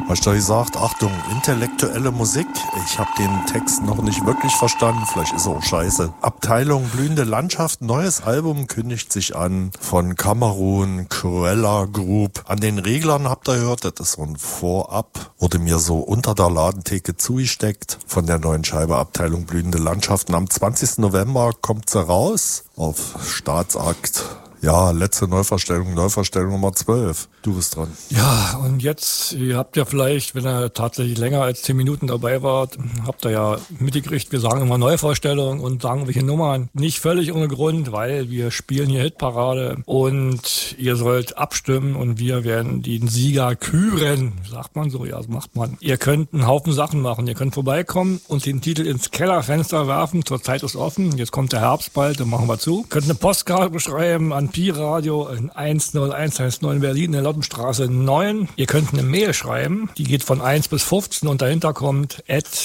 Hast du gesagt, Achtung, intellektuelle Musik? Ich habe den Text noch nicht wirklich verstanden, vielleicht ist er auch scheiße. Abteilung Blühende Landschaft, neues Album kündigt sich an von Kamerun, Cruella Group. An den Reglern habt ihr gehört, das ist so ein Vorab, wurde mir so unter der Ladentheke zugesteckt von der neuen Scheibe Abteilung Blühende Landschaften. Am 20. November kommt sie raus auf Staatsakt. Ja, letzte Neuverstellung Nummer 12. Du bist dran. Ja, und jetzt, ihr habt ja vielleicht, wenn ihr tatsächlich länger als 10 Minuten dabei wart, habt ihr ja mitgekriegt, wir sagen immer Neuvorstellung und sagen welche Nummern. Nicht völlig ohne Grund, weil wir spielen hier Hitparade und ihr sollt abstimmen und wir werden den Sieger küren. Sagt man so, ja, das macht man. Ihr könnt einen Haufen Sachen machen. Ihr könnt vorbeikommen und den Titel ins Kellerfenster werfen. Zurzeit ist offen. Jetzt kommt der Herbst bald, dann machen wir zu. Könnt eine Postkarte schreiben an Pi-Radio in 10119 Berlin in der Lottenstraße 9. Ihr könnt eine Mail schreiben, die geht von 1 bis 15 und dahinter kommt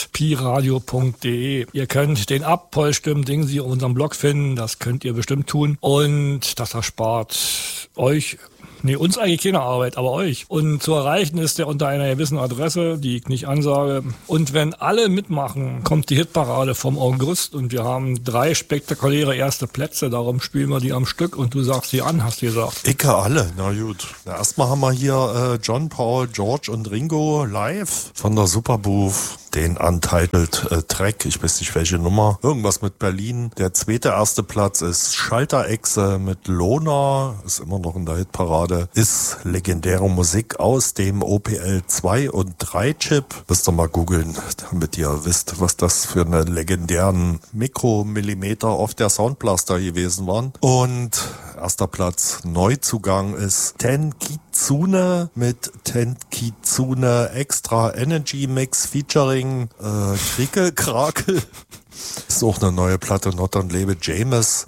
@piradio.de. Ihr könnt den Abpolstimmen Ding Sie auf unserem Blog finden, das könnt ihr bestimmt tun und das erspart euch uns eigentlich keine Arbeit, aber euch. Und zu erreichen ist der unter einer gewissen Adresse, die ich nicht ansage. Und wenn alle mitmachen, kommt die Hitparade vom August und wir haben 3 spektakuläre erste Plätze. Darum spielen wir die am Stück und du sagst die an, hast du gesagt. Icke alle, na gut. Na, erstmal haben wir hier John, Paul, George und Ringo live von der Superbooth. Den untitled Track, ich weiß nicht welche Nummer, irgendwas mit Berlin. Der erste Platz ist Schalterechse mit Lona, ist immer noch in der Hitparade, ist legendäre Musik aus dem OPL 2 und 3 Chip. Müsst ihr mal googeln, damit ihr wisst, was das für eine legendären Mikromillimeter auf der Soundblaster gewesen waren. Und erster Platz Neuzugang ist Tenkitsune mit Tenkitsune Extra Energy Mix featuring Kriekel Krakel. Ist auch eine neue Platte, Not on Label Seamus.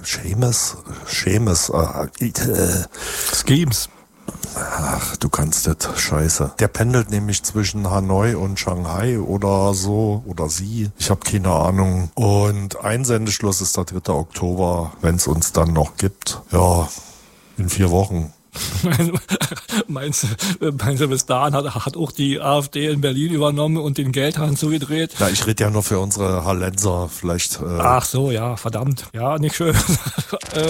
Schemes. Ach, du kannst das, scheiße. Der pendelt nämlich zwischen Hanoi und Shanghai oder so, oder sie. Ich habe keine Ahnung. Und Einsendeschluss ist der 3. Oktober, wenn es uns dann noch gibt. Ja, in 4 Wochen. Meinst du, bis dahin hat auch die AfD in Berlin übernommen und den Geldhahn zugedreht? Na, ich rede ja nur für unsere Hallenser, vielleicht. Ach so, ja, verdammt. Ja, nicht schön.